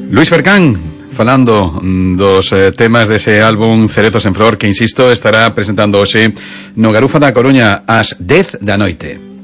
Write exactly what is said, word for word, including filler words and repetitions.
Luís Fercán, falando dos eh, temas dese álbum Cerezos en Flor, que, insisto, estará presentando hoxe no Garufa da Coruña ás dez da noite.